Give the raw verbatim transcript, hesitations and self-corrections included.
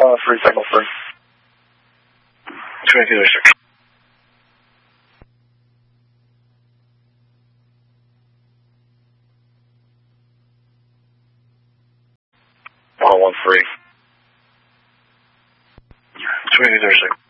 uh, free signal three. twenty-two is six. one oh one three. twenty-two is six.